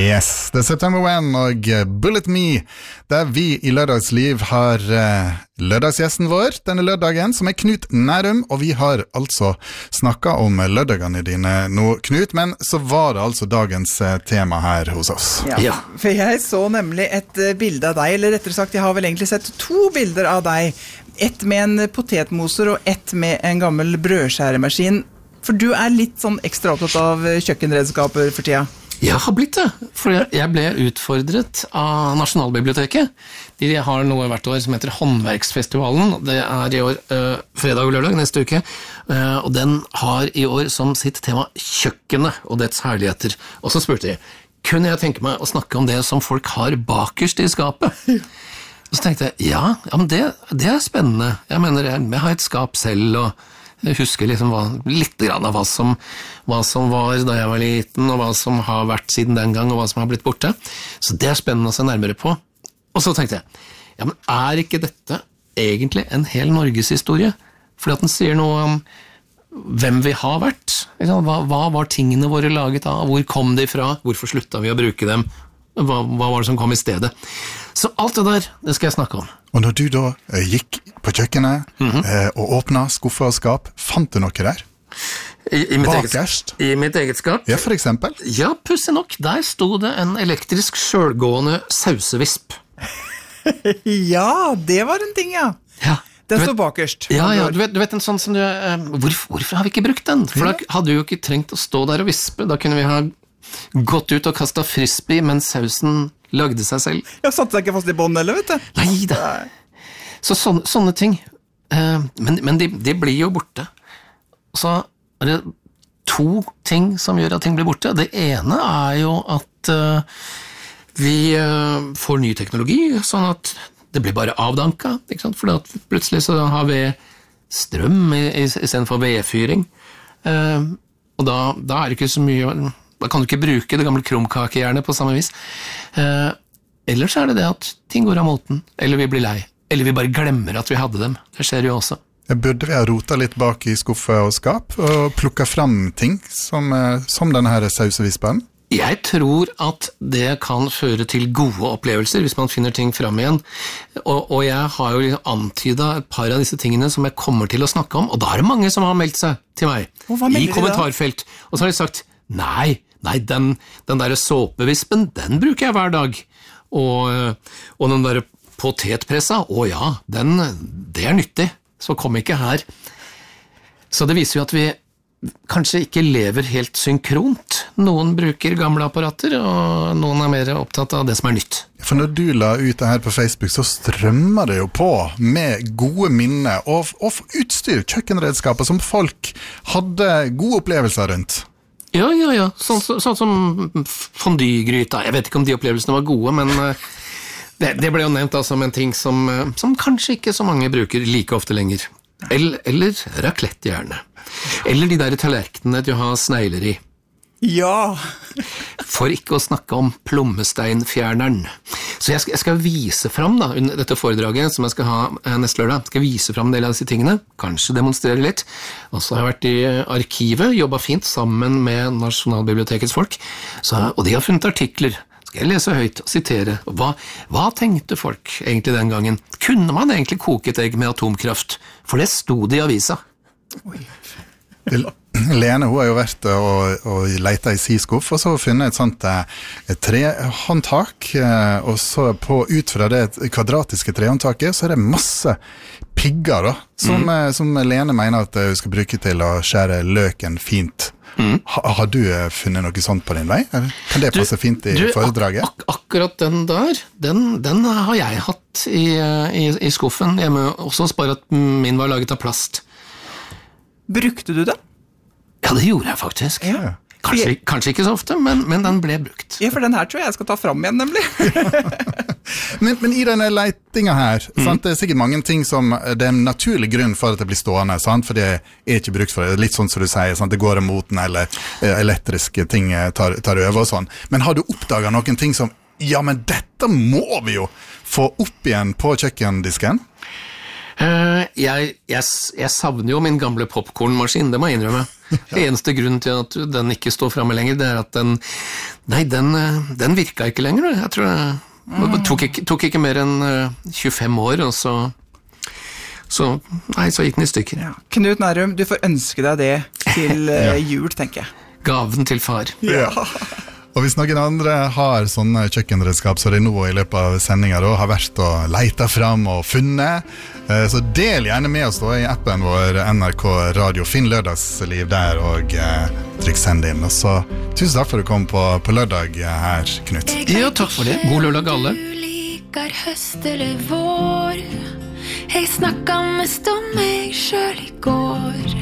Yes, det September When og Bullet Me, der vi I Lørdagsliv har lørdagsgjesten vår denne lørdagen, som Knut Nærum, og vi har altså snakket om lørdagene dine nå, Knut, men så var det altså dagens tema her hos oss. Ja, for jeg så nemlig et bilde av deg, eller rettere sagt, jeg har vel egentlig sett 2 bilder av deg, ett med en potetmoser og ett med en gammel brødskjæremaskin, for du litt sånn ekstra opptatt av kjøkkenredskaper for tida. Jeg har blitt det, for jeg ble utfordret av Nasjonalbiblioteket. De har noe hvert år som heter Håndverksfestivalen. Det I år fredag og lørdag neste uke, og den har I år som sitt tema kjøkkenet og dets herligheter. Og så spurte jeg, kunne jeg tenke meg å snakke om det som folk har bakerst I skapet? Og så tenkte jeg, ja men det spennende. Jeg mener, jeg har et skap selv, og jeg husker liksom litt grann av hva som var da jeg var liten, og hva som har vært siden den gang, og hva som har blitt borte. Så det spennende å se nærmere på. Og så tenkte jeg, ja, men ikke dette egentlig en hel Norgeshistorie? Fordi at den sier noe om hvem vi har vært. Hva var tingene våre laget av? Hvor kom de fra? Hvorfor sluttet vi å bruke dem? Hva var det som kom I stedet? Så alt det der, det skal jeg snakke om. Og når du da gikk på kjøkkenet og åpnet skuffer og skap, fant du noe der? I mitt eget skap? Ja, for eksempel? Ja, pussig nok. Der stod det en elektrisk selvgående sausevisp. Ja, det var en ting, ja. Den står bakerst. Ja, du vet en sånn som du... Hvorfor har vi ikke brukt den? For da hadde vi jo ikke trengt å stå der og vispe. Da kunne vi ha gått ut og kastet frisbee, mens sausen lagde seg selv. Ja, satt deg ikke fast I bånd, eller vet du? Neida. Så sånne ting. Men de blir jo borte. Så det 2 ting som gjør at ting blir borte. Det ene jo at vi får ny teknologi, sånn at det blir bare avdanket, ikke sant? For at plutselig så har vi strøm I stedet for vedfyring. Og da det ikke så mye... Da kan du ikke bruke det gamle krumkakejernet på samme vis. Ellers det at ting går av moten, eller vi blir lei, eller vi bare glemmer at vi hadde dem. Det skjer jo også. Burde vi ha rotet litt bak I skuffer og skap, og plukket frem ting som denne her sausevispen? Jeg tror at det kan føre til gode opplevelser hvis man finner ting frem igjen. Og jeg har jo antydet et par av disse tingene som jeg kommer til å snakke om, og da det mange som har meldt seg til meg I kommentarfelt. Og så har de sagt, nei, den der såpevispen, den bruker jeg hver dag. Og den der potetpressa, ja, det nyttig. Så kom ikke her. Så det viser jo at vi kanskje ikke lever helt synkront. Noen bruker gamle apparater, og noen mer opptatt av det som nytt. For når du la ut det her på Facebook, så strømmer det jo på med gode minner og utstyr, kjøkkenredskaper som folk hadde gode opplevelser rundt. Ja. Sånn som fondygryta. Jeg vet ikke om de opplevelsene var gode, men det ble jo nevnt som en ting som kanskje ikke så mange bruker like ofte lenger. Eller raclette gjerne. Eller de der tallerkenene du har snegler I. Ja! For ikke å snakke om plommesteinfjerneren. Så jeg skal vise frem da, under dette foredraget som jeg skal ha neste lørdag, skal vise frem en del av disse tingene, kanskje demonstrere litt. Og så har jeg vært I arkivet, jobbet fint sammen med Nasjonalbibliotekets folk, og de har funnet artikler. Skal jeg lese høyt og sitere? Hva tenkte folk egentlig den gangen? Kunne man egentlig koke et egg med atomkraft? For det stod I avisa. Oi. Lene, hun har jo vært og letet I siskuff, og så har hun funnet et sånt trehåndtak, og så ut fra det kvadratiske trehåndtaket, så det masse pigger da, som Lene mener at hun skal bruke til å skjære løken fint. Har du funnet noe sånt på din vei? Kan det passe fint I foredraget? Akkurat den der, den har jeg hatt I skuffen hjemme, også bare at min var laget av plast. Brukte du det? Ja, det gjorde jeg faktisk. Ja. Kanskje ikke så ofte, men den ble brukt. Ja, for den her tror jeg skal ta frem igjen, nemlig. men I denne leitingen her, sant, det sikkert mange ting som det en naturlig grunn for at det blir stående, sant, for det ikke brukt for det. Litt sånn som du sier, sant, det går av moten, eller elektriske ting tar over og sånn. Men har du oppdaget noen ting som, ja, men dette må vi jo få opp igjen på kjøkkendisken? Jeg savner jo min gamle popcornmaskin, det må jeg innrømme. Det eneste grunnen til at den ikke står fremme lenger, det er at den virka ikke lenger. Jeg tror det tok ikke mer enn 25 år, og så gikk den i stykker. Ja. Knut Nærum, du får ønske deg det til jul, tenker jeg. Gaven til far. Ja. Og hvis noen andre har sånne kjøkkenredskap så det nå i løpet av sendingen har vært og letet fram og funnet, så del gjerne med oss da i appen vår NRK Radio. Finn Lørdagsliv der og trykk send inn. Og så tusen takk for at du kom på lørdag her, Knut. Ja, takk for det. God lørdag alle. Du liker høst eller vår. Jeg snakket mest om meg selv i går.